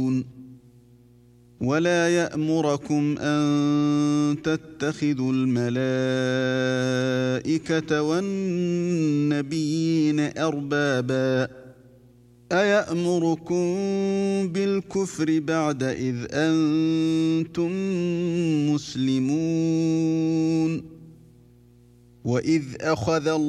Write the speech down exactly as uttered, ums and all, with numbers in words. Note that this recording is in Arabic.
ولا يأمركم أن تتخذوا الملائكة والنبيين أربابا أيأمركم بالكفر بعد إذ أنتم مسلمون وإذ أخذ